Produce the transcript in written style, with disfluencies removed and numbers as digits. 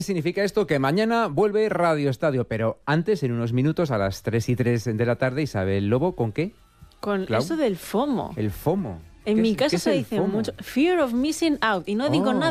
Significa esto que mañana vuelve Radio Estadio, pero antes, en unos minutos, a las 3:03 de la tarde, Isabel Lobo, ¿con qué? Con Clau. eso del FOMO. El FOMO. En mi ¿Qué casa es se el dice FOMO? mucho Fear of Missing Out y no digo nada.